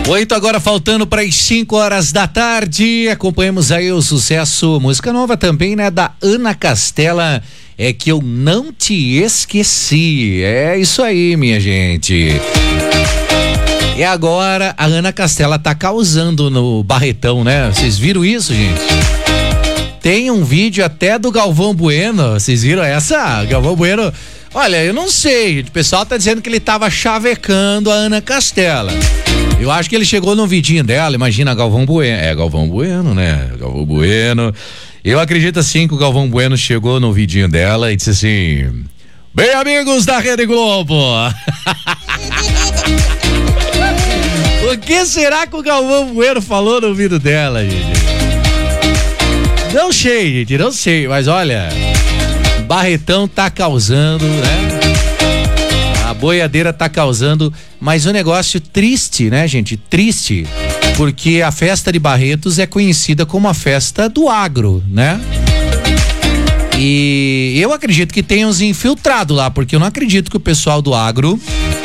8 agora faltando para as 5 horas da tarde. Acompanhamos aí o sucesso, música nova também, né? Da Ana Castela, É Que Eu Não Te Esqueci. É isso aí, minha gente. E agora a Ana Castela tá causando no Barretão, né? Vocês viram isso, gente? Tem um vídeo até do Galvão Bueno. Vocês viram essa? Galvão Bueno. Olha, eu não sei, gente. O pessoal tá dizendo que ele tava chavecando a Ana Castela. Eu acho que ele chegou no vidinho dela, imagina Galvão Bueno. É, Galvão Bueno, né? Galvão Bueno. Eu acredito assim que o Galvão Bueno chegou no vidinho dela e disse assim: bem, amigos da Rede Globo. O que será que o Galvão Bueno falou no ouvido dela, gente? Não sei, gente, não sei, mas olha, Barretão tá causando, né? A boiadeira tá causando, mas um negócio triste, né, gente? Triste, porque a festa de Barretos é conhecida como a festa do agro, né? E eu acredito que tem uns infiltrados lá, porque eu não acredito que o pessoal do agro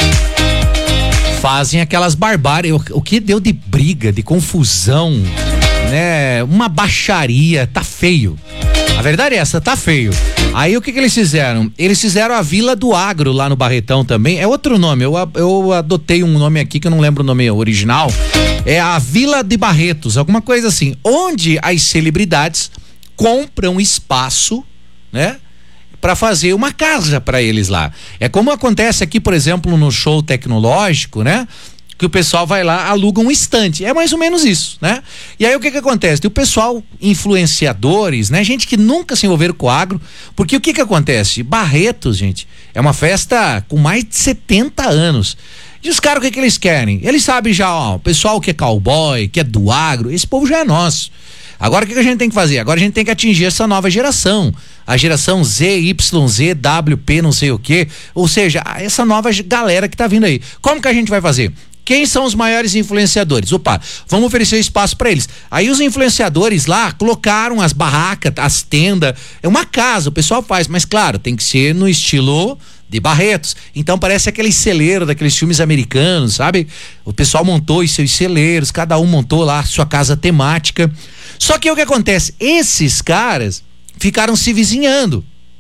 fazem aquelas barbáries. O que deu de briga, de confusão, né? Uma baixaria, tá feio. A verdade é essa, tá feio. Aí o que eles fizeram? Eles fizeram a Vila do Agro lá no Barretão também. É outro nome, eu adotei um nome aqui que eu não lembro o nome original. É a Vila de Barretos, alguma coisa assim. Onde as celebridades compram espaço, né? Para fazer uma casa para eles lá. É como acontece aqui, por exemplo, no show tecnológico, né? Que o pessoal vai lá, aluga um estande. É mais ou menos isso, né? E aí o que acontece? Tem o pessoal, influenciadores, né? Gente que nunca se envolveram com o agro, porque o que acontece? Barretos, gente, é uma festa com mais de 70 anos. E os caras, o que eles querem? Eles sabem já, ó, o pessoal que é cowboy, que é do agro, esse povo já é nosso. Agora o que a gente tem que fazer? Agora a gente tem que atingir essa nova geração, a geração Z, Y, Z, WP, não sei o quê, ou seja, essa nova galera que tá vindo aí. Como que a gente vai fazer? Quem são os maiores influenciadores? Opa, vamos oferecer espaço para eles. Aí os influenciadores lá colocaram as barracas, as tendas, é uma casa, o pessoal faz, mas claro, tem que ser no estilo de Barretos. Então parece aquele celeiro daqueles filmes americanos, sabe? O pessoal montou os seus celeiros, cada um montou lá sua casa temática. Só que o que acontece? Esses caras ficaram se vizinhando.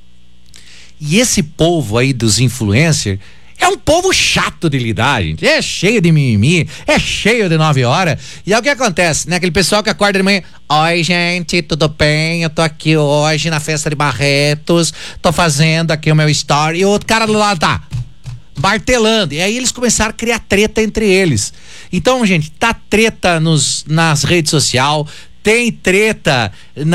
E esse povo aí dos influencers é um povo chato de lidar, gente. É cheio de mimimi, é cheio de 9 horas. E é o que acontece, né? Aquele pessoal que acorda de manhã: oi, gente, tudo bem? Eu tô aqui hoje na festa de Barretos, tô fazendo aqui o meu story. E o outro cara do lado tá martelando. E aí eles começaram a criar treta entre eles. Então, gente, tá treta nas redes sociais. Tem treta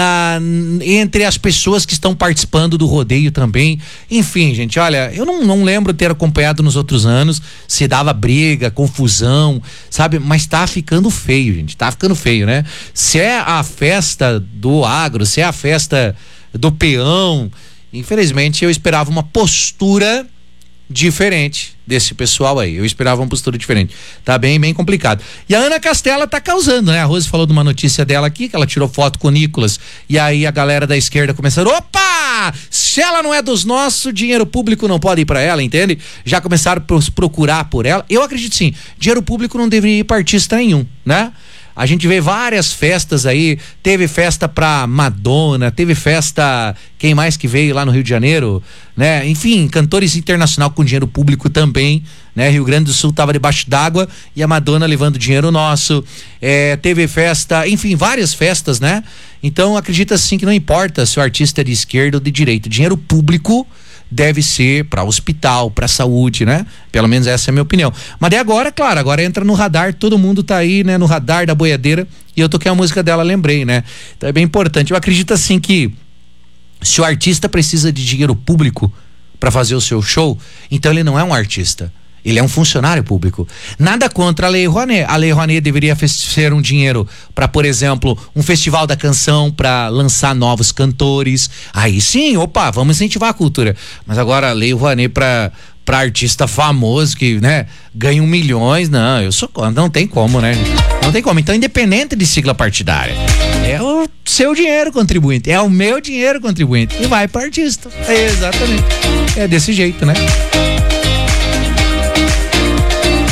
entre as pessoas que estão participando do rodeio também. Enfim, gente, olha, eu não lembro ter acompanhado nos outros anos se dava briga, confusão, sabe? Mas tá ficando feio, gente, tá ficando feio, né? Se é a festa do agro, se é a festa do peão, infelizmente eu esperava uma postura diferente desse pessoal aí. Eu esperava uma postura diferente. Tá bem complicado. E a Ana Castela tá causando, né? A Rose falou de uma notícia dela aqui, que ela tirou foto com o Nicolas, e aí a galera da esquerda começaram: opa! Se ela não é dos nossos, dinheiro público não pode ir pra ela, entende? Já começaram a procurar por ela. Eu acredito sim, dinheiro público não deveria ir pra artista nenhum, né? A gente vê várias festas aí, teve festa pra Madonna, teve festa, quem mais que veio lá no Rio de Janeiro, né? Enfim, cantores internacional com dinheiro público também, né? Rio Grande do Sul tava debaixo d'água e a Madonna levando dinheiro nosso, teve festa, enfim, várias festas, né? Então acredita assim que não importa se o artista é de esquerda ou de direita, dinheiro público deve ser para hospital, para saúde, né? Pelo menos essa é a minha opinião. Mas daí agora, claro, agora entra no radar, todo mundo tá aí, né? No radar da boiadeira, e eu toquei a música dela, lembrei, né? Então é bem importante. Eu acredito assim que se o artista precisa de dinheiro público para fazer o seu show, então ele não é um artista. Ele é um funcionário público. Nada contra a Lei Rouanet. A Lei Rouanet deveria ser um dinheiro para, por exemplo, um festival da canção, para lançar novos cantores. Aí sim, opa, vamos incentivar a cultura. Mas agora a Lei Rouanet para artista famoso que, né, ganha milhões, não, eu sou contra, não tem como, né? Não tem como. Então, independente de sigla partidária, é o seu dinheiro contribuinte, é o meu dinheiro contribuinte e vai para artista. Exatamente. É desse jeito, né?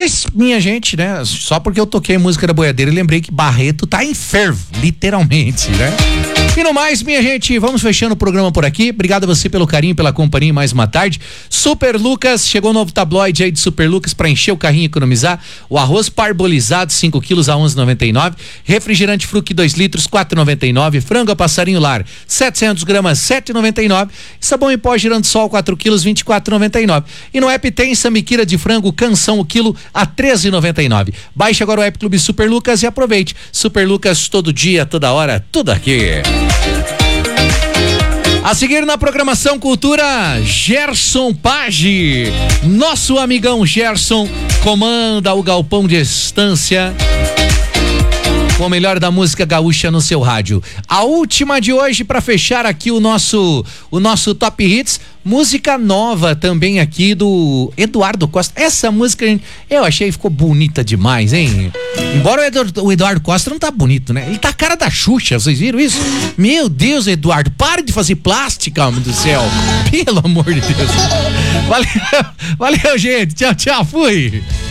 Mas, minha gente, né? Só porque eu toquei música da boiadeira e lembrei que Barreto tá em fervo, literalmente, né? E no mais, minha gente, vamos fechando o programa por aqui. Obrigado a você pelo carinho, pela companhia em mais uma tarde. Super Lucas, chegou um novo tabloide aí de Super Lucas pra encher o carrinho e economizar. O arroz parbolizado, 5 quilos a 11,99. Refrigerante Fruc 2 litros, 4,99. Frango a passarinho lar, 700 gramas, 7,99. Sabão em pó Giransol, 4 quilos, 24,99. E no app tem sambiquira de frango Canção o quilo a 13,99. Baixe agora o app Clube Super Lucas e aproveite. Super Lucas, todo dia, toda hora, tudo aqui. A seguir na programação Cultura, Gerson Page. Nosso amigão Gerson comanda o Galpão de Estância com o melhor da música gaúcha no seu rádio. A última de hoje para fechar aqui o nosso Top Hits, música nova também aqui do Eduardo Costa. Essa música eu achei ficou bonita demais, hein? Embora o Eduardo Costa não tá bonito, né? Ele tá a cara da Xuxa, vocês viram isso? Meu Deus, Eduardo, pare de fazer plástica, homem do céu. Pelo amor de Deus. Valeu, gente. Tchau, fui.